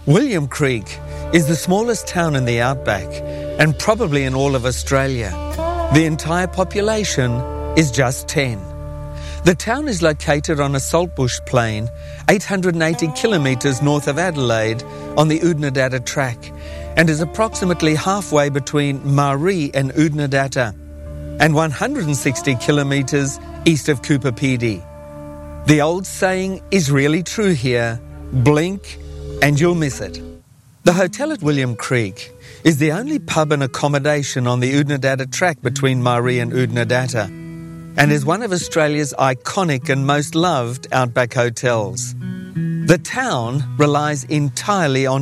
William Creek is the smallest town in the outback and probably in all of Australia. The entire population is just 10. The town is located on a saltbush plain, 880 kilometres north of Adelaide on the Oodnadatta track, and is approximately halfway between Maree and Oodnadatta, and 160 kilometres east of Cooper Pedy. The old saying is really true here: blink and you'll miss it. The hotel at William Creek is the only pub and accommodation on the Oodnadatta track between Maree and Oodnadatta, and is one of Australia's iconic and most loved outback hotels. The town relies entirely on